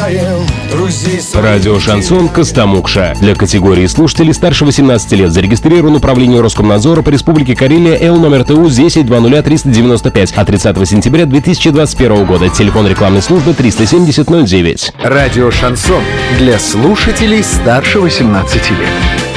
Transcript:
знаем друзей своих. Радио «Шансон» Костомукша. Для категории слушателей старше 18 лет зарегистрирован управление Роскомнадзора по Республике Карелия Л номер ТУ 10-20395 от 30 сентября 2021 года. Телефон рекламной службы 370 09. Радио «Шансон» для слушателей старше 18 лет.